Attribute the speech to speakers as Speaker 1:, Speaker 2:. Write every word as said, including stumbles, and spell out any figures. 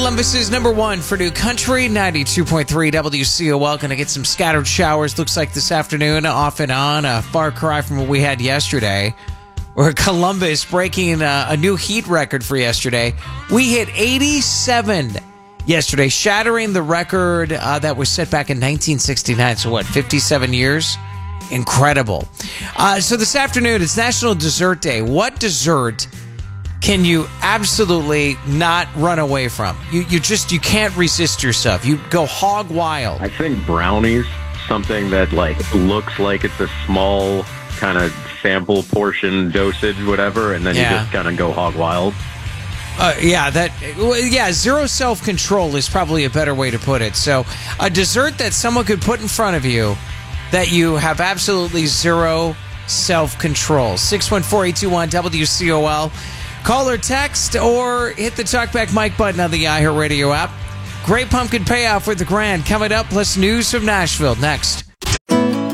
Speaker 1: Columbus's number one for New Country, ninety-two point three W C O L. Going to get some scattered showers, looks like this afternoon, off and on. A far cry from what we had yesterday. Or Columbus breaking a, a new heat record for yesterday. We hit eighty-seven yesterday, shattering the record uh, that was set back in nineteen sixty-nine. So what, fifty-seven years? Incredible. Uh, so this afternoon, it's National Dessert Day. What dessert can you absolutely not run away from? You you just, you can't resist yourself. You go hog wild.
Speaker 2: I think brownies, something that like looks like it's a small kind of sample portion dosage, whatever, and then
Speaker 1: Yeah.
Speaker 2: you just kind of go hog wild.
Speaker 1: Uh, yeah, that well, yeah, zero self-control is probably a better way to put it. So a dessert that someone could put in front of you that you have absolutely zero self-control. six one four, eight two one, W C O L. Call or text or hit the talkback mic button on the iHeartRadio app. Great pumpkin payoff with the grand coming up, plus news from Nashville next.